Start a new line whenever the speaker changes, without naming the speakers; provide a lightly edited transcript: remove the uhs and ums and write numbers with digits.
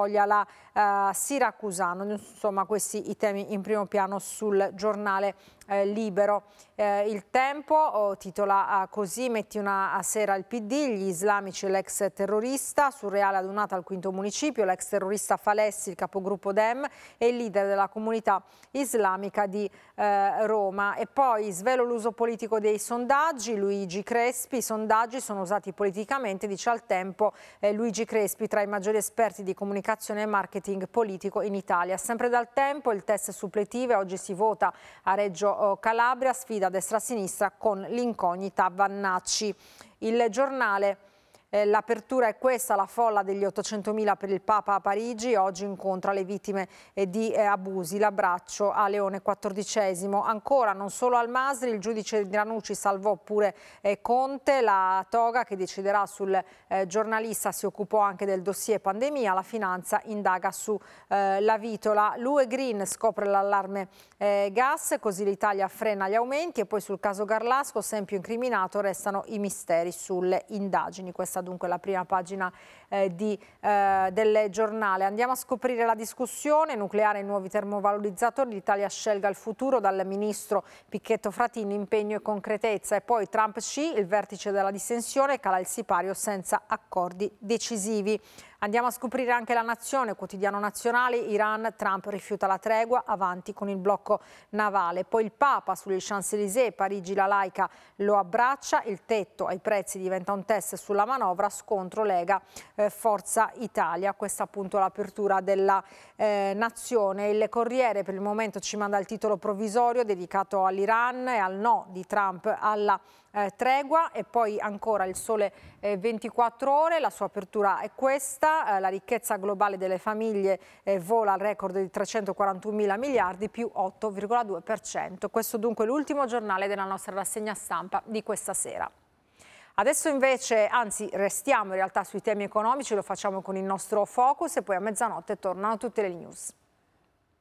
spoglia la Siracusano. Insomma, questi i temi in primo piano sul giornale Libero. Il Tempo titola così: metti una sera il PD, gli islamici e l'ex terrorista, surreale adunata al quinto municipio, l'ex terrorista Falessi, il capogruppo Dem e il leader della comunità islamica di Roma. E poi svelo l'uso politico dei sondaggi, Luigi Crespi, i sondaggi sono usati politicamente, dice al Tempo Luigi Crespi, tra i maggiori esperti di comunicazione e marketing politico in Italia. Sempre dal Tempo, il test suppletive, oggi si vota a Reggio Calabria, sfida destra-sinistra con l'incognita Vannacci. Il Giornale, l'apertura è questa: la folla degli 800.000 per il Papa a Parigi, oggi incontra le vittime di abusi, l'abbraccio a Leone XIV. Ancora, non solo al Masri, il giudice Ranucci salvò pure Conte, la toga che deciderà sul giornalista si occupò anche del dossier pandemia, la finanza indaga su la vitola, l'UE Green scopre l'allarme gas, così l'Italia frena gli aumenti. E poi sul caso Garlasco, sempre incriminato, restano i misteri sulle indagini. Questa dunque la prima pagina del giornale. Andiamo a scoprire la discussione: nucleare e nuovi termovalorizzatori, l'Italia scelga il futuro, dal ministro Picchetto Fratini impegno e concretezza. E poi Trump sì, il vertice della dissensione, cala il sipario senza accordi decisivi. Andiamo a scoprire anche La Nazione, quotidiano nazionale: Iran, Trump rifiuta la tregua, avanti con il blocco navale. Poi il Papa sugli Champs-Élysées, Parigi la laica lo abbraccia, il tetto ai prezzi diventa un test sulla manovra, scontro Lega Forza Italia. Questa appunto l'apertura della Nazione. Il Corriere per il momento ci manda il titolo provvisorio dedicato all'Iran e al no di Trump alla tregua. E poi ancora il Sole 24 Ore, la sua apertura è questa: la ricchezza globale delle famiglie vola al record di 341.000 miliardi, più 8,2%. Questo dunque è l'ultimo giornale della nostra rassegna stampa di questa sera. Adesso invece, anzi restiamo in realtà sui temi economici, lo facciamo con il nostro Focus e poi a mezzanotte tornano tutte le news.